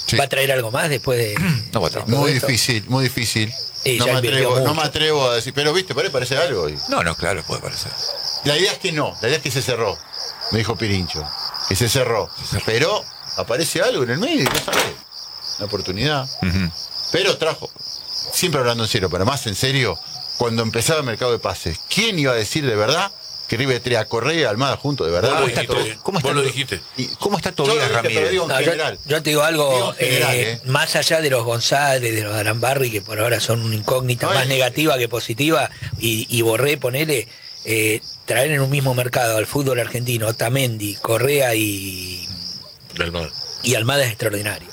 Sí. ¿Va a traer algo más después de...? No va a traer. Muy difícil, muy difícil. Y No ya me, invirtió atrevo, no mucho. me atrevo a decir, pero viste, parece algo. No, claro, puede parecer. La idea es que no, la idea es que se cerró, me dijo Pirincho, que se cerró. Pero aparece algo en el medio, no sabes. Una oportunidad. Ujú. Pero trajo, siempre hablando en serio, pero más en serio, cuando empezaba el mercado de pases, ¿quién iba a decir de verdad que River traía a Correa y Almada juntos, de verdad? Vos lo dijiste. ¿Cómo está Vos lo todo? dijiste. ¿Cómo está Yo lo Tobías dije, pero Ramírez? digo en No, general. yo te digo algo, Digo en general, más allá de los González, de los Arambarri, que por ahora son una incógnita No, más es- negativa que positiva, y Borré, ponele, traer en un mismo mercado al fútbol argentino Otamendi, Correa y Almada es extraordinario.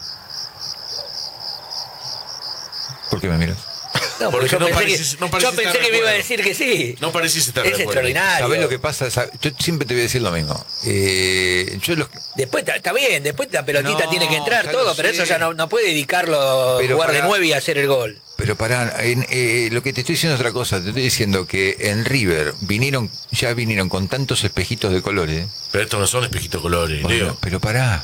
¿Por qué me miras? No, Porque yo no pensé, pareces- no yo pareces pensé estar que de me iba a acuerdo. decir que sí. No parecís estar de Es acuerdo. extraordinario. ¿Sabés lo que pasa? Yo siempre te voy a decir lo mismo. Después está bien, después la pelotita No, tiene que entrar ya todo, lo pero sé. eso ya no puede dedicarlo a Pero jugar de pará. 9 y hacer el gol. Pero pará, lo que te estoy diciendo es otra cosa. Te estoy diciendo que en River ya vinieron con tantos espejitos de colores. Pero estos no son espejitos colores, Bueno, Leo. pero pará.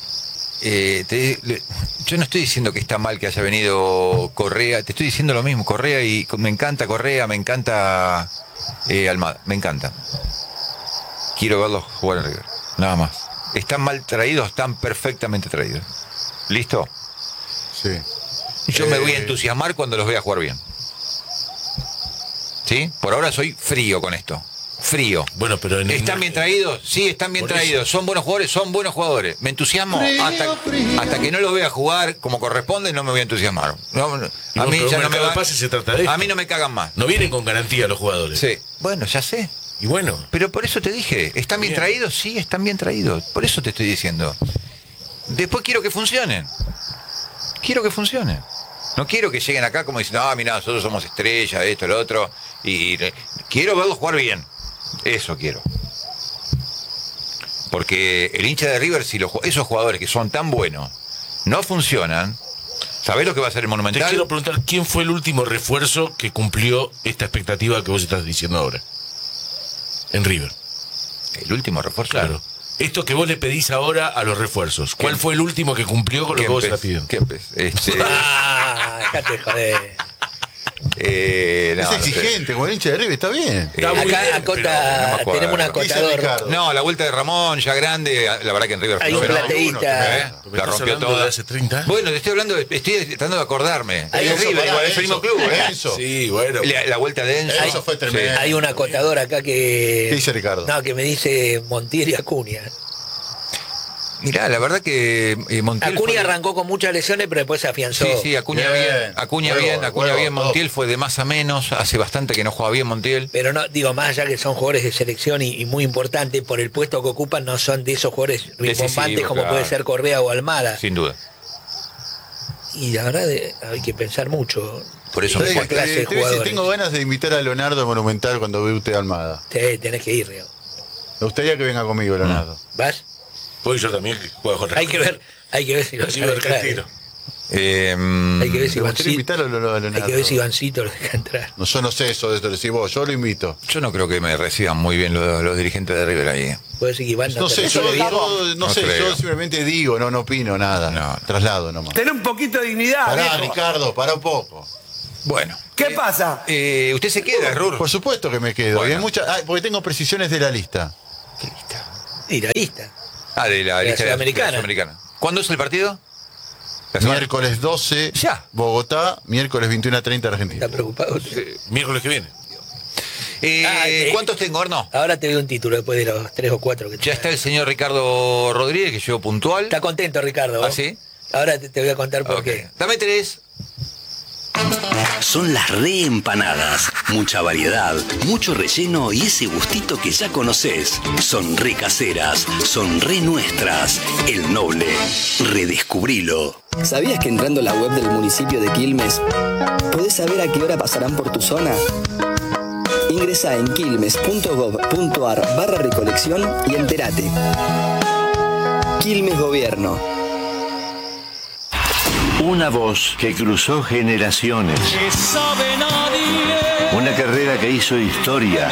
Yo no estoy diciendo que está mal que haya venido Correa, te estoy diciendo lo mismo. Correa y me encanta Correa, me encanta Almada, me encanta. Quiero verlos jugar en River, nada más. Están mal traídos, están perfectamente traídos. ¿Listo? Sí. Yo me voy a entusiasmar cuando los vea jugar bien. ¿Sí? Por ahora soy frío con esto. Frío. Bueno, pero ¿Están bien traídos? Sí, están bien Por eso. traídos. ¿Son buenos jugadores? Son buenos jugadores. Me entusiasmo hasta que no los vea jugar como corresponde, no me voy a entusiasmar. A mí ya no me de va, pase se trata de esto. a mí no me cagan más. No vienen con garantía los jugadores. Sí. Bueno, ya sé. Y bueno, Pero por eso te dije, ¿están bien Bien. traídos? Sí, están bien traídos. Por eso te estoy diciendo. Después quiero que funcionen. Quiero que funcionen. No quiero que lleguen acá como diciendo, mira, nosotros somos estrellas, esto, lo otro. Y quiero verlos jugar bien. Eso quiero. Porque el hincha de River, si esos jugadores que son tan buenos no funcionan, ¿sabés lo que va a ser el te Monumental? quiero preguntar, ¿quién fue el último refuerzo que cumplió esta expectativa que vos estás diciendo ahora? En River. El último refuerzo. Claro. Esto que vos le pedís ahora a los refuerzos, ¿cuál fue el último que cumplió con lo que vos estás pidiendo? Kempes. Déjate joder. No, Es no sé. exigente, como el hincha de River, está bien. Está muy Acá bien, acota, pero no me acuerdo. tenemos un ¿Qué dice acotador. Ricardo? No, la vuelta de Ramón, ya grande, la verdad que en River Hay un fenómeno. plateísta. La ¿Estás rompió hablando toda. de hace 30 años? Bueno, te estoy hablando, estoy tratando de acordarme. Hay Es un River, pará, igual, es el mismo Enzo, club. Enzo. Sí, bueno. La vuelta de Enzo. Eso fue tremendo. Hay un acotador acá que... ¿Qué dice Ricardo? No, que me dice Montiel y Acuña. Mirá, la verdad que Montiel Acuña fue- arrancó con muchas lesiones, pero después se afianzó. Sí, Acuña Bien. bien, Acuña Huevo, bien, Acuña huevo, bien. todo. Montiel fue de más a menos, hace bastante que no juega bien Montiel. Pero no, digo, más allá que son jugadores de selección y muy importantes, por el puesto que ocupan, no son de esos jugadores rimbombantes Decisivos, como claro. puede ser Correa o Almada. Sin duda. Y la verdad hay que pensar mucho. Por eso Esa me clase de Te voy a decir, jugadores. tengo ganas de invitar a Leonardo Monumental cuando ve usted a Almada. Tenés que ir, Río. Me gustaría que venga conmigo, Leonardo. ¿Vas? Pues yo también que juego con Hay que ver si lo Así dejan me entrar. retiro. Hay que ver si Me gustaría Ivancito, invitarlo a Leonardo. hay que ver si Ivancito lo deja entrar. No, yo no sé eso de esto, lo decís vos, yo lo invito. Yo no creo que me reciban muy bien los dirigentes de River ahí. Puede ser que Iván No te sé, yo, recibe bien. No yo creo. simplemente digo, no opino nada. No. Traslado nomás. Ten un poquito de dignidad, Pará, viejo. Ricardo, pará un poco. Bueno. ¿Qué pasa? ¿Usted se queda, Rur? Por supuesto que me quedo. Bueno. Y hay porque tengo precisiones de la lista. ¿Qué lista? Y la lista. De la lista Sudamericana. Sudamericana. ¿Cuándo es el partido? La semana- Miércoles 12, Ya. Bogotá, miércoles 21:30 Argentina. ¿Estás preocupado? Miércoles que viene. ¿Cuántos tengo, Arno? Ahora te doy un título después de los 3 o 4 que Ya está el señor Ricardo Rodríguez, que llegó puntual. Está contento, Ricardo. ¿Ah, sí? Ahora te voy a contar por Ok. qué. Dame 3. Son las reempanadas. Mucha variedad, mucho relleno y ese gustito que ya conoces. Son re caseras, son re nuestras. El Noble. Redescubrilo. ¿Sabías que entrando a la web del municipio de Quilmes podés saber a qué hora pasarán por tu zona? Ingresa en quilmes.gov.ar/recolección y entérate. Quilmes Gobierno. Una voz que cruzó generaciones. Una carrera que hizo historia.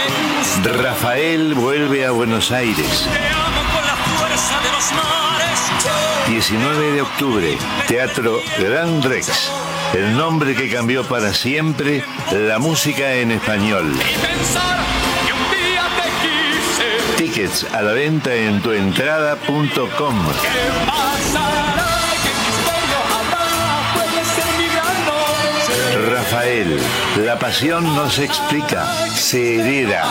Rafael vuelve a Buenos Aires. Te amo con la fuerza de los mares. 19 de octubre, Teatro Gran Rex. El nombre que cambió para siempre la música en español. Tickets a la venta en tuentrada.com. Rafael, la pasión no se explica, se hereda.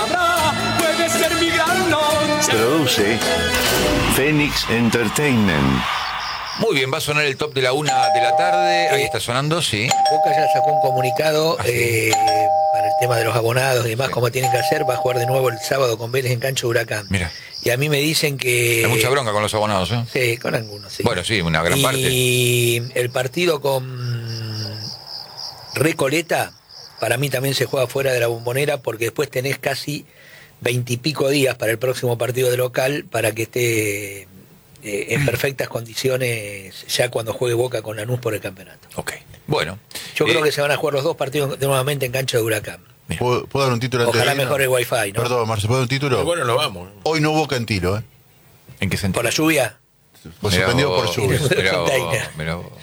Produce Phoenix Entertainment. Muy bien, va a sonar el top de la 1 de la tarde. Ahí está sonando, sí. Boca ya sacó un comunicado para el tema de los abonados y demás, como tienen que hacer. Va a jugar de nuevo el sábado con Vélez en cancha de Huracán. Mira. Y a mí me dicen que... Hay mucha bronca con los abonados, ¿eh? Sí, con algunos, sí. Bueno, sí, una gran parte. Y el partido con Recoleta, para mí también se juega fuera de la Bombonera, porque después tenés casi 20 y pico días para el próximo partido de local para que esté en perfectas condiciones ya cuando juegue Boca con Lanús por el campeonato. Ok, bueno. Yo creo que se van a jugar los dos partidos nuevamente en cancha de Huracán. ¿Puedo dar un título antes Ojalá de irnos? mejore el wifi, ¿no? Perdón, Marce, ¿puedo dar un título? Bueno, lo vamos. Hoy no hubo Cantilo, ¿eh? ¿En qué sentido? ¿Por la lluvia? Pues Mirá suspendido vos, por lluvia. mirá vos, Container. mirá vos.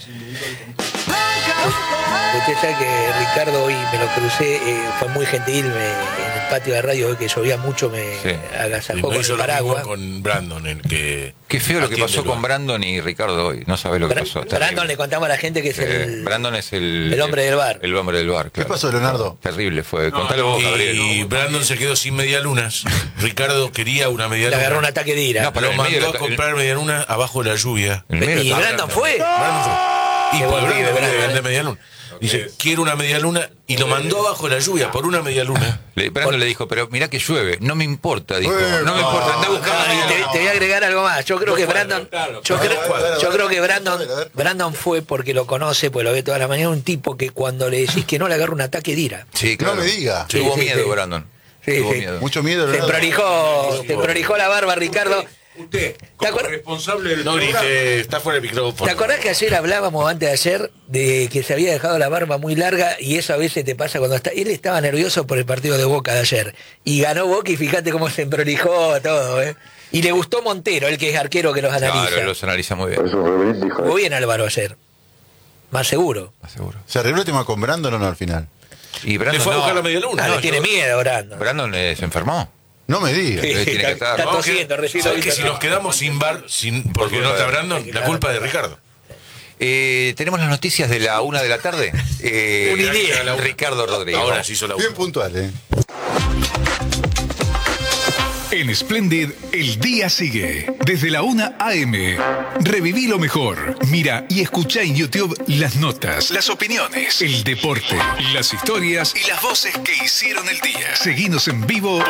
Usted sabe que Ricardo hoy me lo crucé, fue muy gentil, en el patio de radio, hoy que llovía mucho, me agasajó Y con no el hizo lo paraguas. mismo con Brandon, el que... Qué feo lo que atiende pasó el con bar. Brandon y Ricardo hoy. No sabés lo que pasó. Brandon terrible. le contamos a la gente que es Brandon es el hombre del bar. El hombre del bar, ¿Qué claro. pasó, Leonardo? Terrible fue. Contalo vos, Y Gabriel. Brandon se quedó sin medialunas. Ricardo quería una Le medialuna. agarró un ataque de ira. No, pero Lo en el medio mandó de a comprar medialuna abajo de la lluvia. En el medio de ¿Y la- Brandon fue? Brandon fue. Y Qué por buen pibe, Brandon Brandon, quiere ¿eh? vender medialuna. Dice, quiero una medialuna. Y lo mandó abajo de la lluvia por una medialuna. Brandon le dijo, pero mirá que llueve. No me importa, dijo. Bueno. No me importa, anda buscando Ah, y te voy a agregar algo más. Yo creo que Brandon, yo creo que Brandon fue porque lo conoce, pues lo ve toda la mañana, un tipo que cuando le decís que no le agarra un ataque de ira. Sí, claro. No me diga. Tuvo Sí, sí, miedo, sí. Brandon. Sí, Tuvo sí. miedo. Mucho miedo, Se Leonardo. prolijó la barba, Ricardo. Usted, ¿Te como acuerdas? responsable del No programa, grite, está fuera del micrófono. ¿Te acordás que ayer hablábamos, antes de ayer, de que se había dejado la barba muy larga y eso a veces te pasa cuando está... Él estaba nervioso por el partido de Boca de ayer y ganó Boca y fíjate cómo se emprolijó todo, ¿eh? Y le gustó Montero, el que es arquero que los analiza. Claro, los analiza muy bien. Jugó bien Álvaro ayer. Más seguro. Más seguro. ¿Se arregló el tema con Brandon o no al final? Y Le Brandon fue a no. buscar la medialuna. Ah, No, le tiene yo- miedo, Brandon. Brandon se enfermó. No me digas. Tiene que estar. Está tosiendo, recién ¿Sabes lo que vi. si nos quedamos sin bar, porque no está Brandon, la culpa es de Ricardo? Tenemos las noticias de la 1 de la tarde. Una idea. Ricardo Rodríguez. Ahora se hizo la Bien puntual, ¿eh? En Splendid, el día sigue. Desde la 1 a.m. Reviví lo mejor. Mira y escucha en YouTube las notas, las opiniones, el deporte, las historias y las voces que hicieron el día. Seguinos en vivo